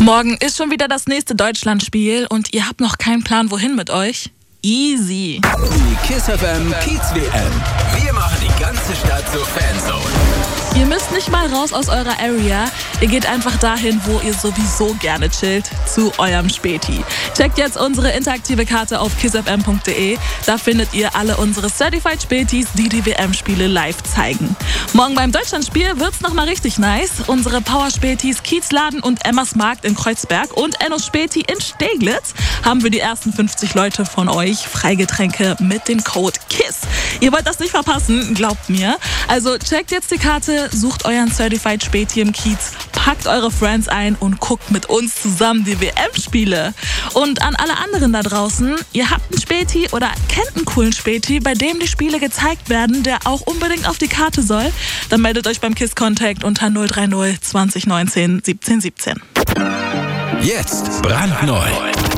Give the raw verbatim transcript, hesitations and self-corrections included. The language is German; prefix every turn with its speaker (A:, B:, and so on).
A: Morgen ist schon wieder das nächste Deutschlandspiel und ihr habt noch keinen Plan, wohin mit euch? Easy.
B: Die Kiss F M Kiez W M. Wir machen die ganze Stadt zur Fanzone.
A: Ihr müsst nicht mal raus aus eurer Area. Ihr geht einfach dahin, wo ihr sowieso gerne chillt, zu eurem Späti. Checkt jetzt unsere interaktive Karte auf kiss f m punkt d e. Da findet ihr alle unsere Certified Spätis, die die W M-Spiele live zeigen. Morgen beim Deutschlandspiel wird's nochmal richtig nice. Unsere Power-Spätis Kiezladen und Emmas Markt in Kreuzberg und Ennos Späti in Steglitz haben für die ersten fünfzig Leute von euch Freigetränke mit dem Code KISS. Ihr wollt das nicht verpassen, glaubt mir. Also checkt jetzt die Karte, sucht euren Certified Späti im Kiez, packt eure Friends ein und guckt mit uns zusammen die W M-Spiele. Und an alle anderen da draußen, ihr habt einen Späti oder kennt einen coolen Späti, bei dem die Spiele gezeigt werden, der auch unbedingt auf die Karte soll, dann meldet euch beim KISS Contact unter null drei null zwanzig neunzehn siebzehn siebzehn.
B: Jetzt brandneu.